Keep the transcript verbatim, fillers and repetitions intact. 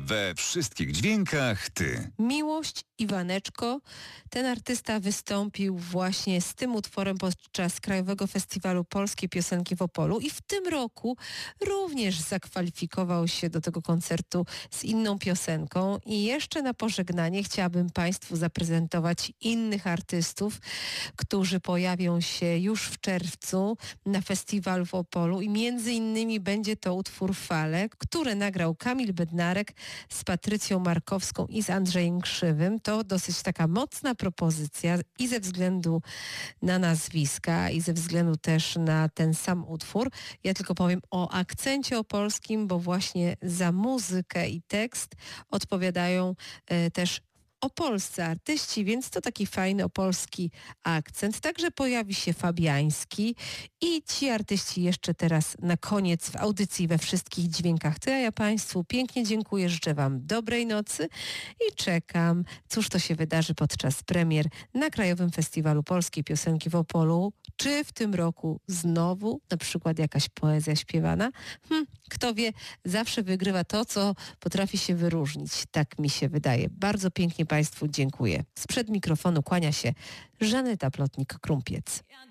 We wszystkich dźwiękach ty. Miłość Iwaneczko. Ten artysta wystąpił właśnie z tym utworem podczas Krajowego Festiwalu Polskiej Piosenki w Opolu i w tym roku również zakwalifikował się do tego koncertu z inną piosenką. I jeszcze na pożegnanie chciałabym Państwu zaprezentować innych artystów, którzy pojawią się już w czerwcu na festiwalu w Opolu i między innymi będzie to utwór Fale, który nagrał Kamil Bednarek z Patrycją Markowską i z Andrzejem Krzywym. To dosyć taka mocna propozycja i ze względu na nazwiska, i ze względu też na ten sam utwór. Ja tylko powiem o akcencie opolskim, bo właśnie za muzykę i tekst odpowiadają e, też opolscy artyści, więc to taki fajny opolski akcent. Także pojawi się Fabiański i ci artyści jeszcze teraz na koniec w audycji we wszystkich dźwiękach. To ja, ja Państwu pięknie dziękuję, życzę Wam dobrej nocy i czekam, cóż to się wydarzy podczas premier na Krajowym Festiwalu Polskiej Piosenki w Opolu. Czy w tym roku znowu na przykład jakaś poezja śpiewana? Hm, kto wie, zawsze wygrywa to, co potrafi się wyróżnić. Tak mi się wydaje. Bardzo pięknie Państwu dziękuję. Sprzed mikrofonu kłania się Żaneta Plotnik-Krumpiec.